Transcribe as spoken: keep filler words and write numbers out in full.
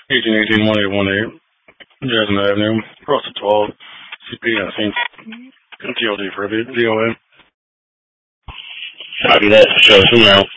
eighteen eighteen one eight one eight, Jasmine Avenue, Russell twelve, C P, I think, G L D for D O A. Copy that. Show us now.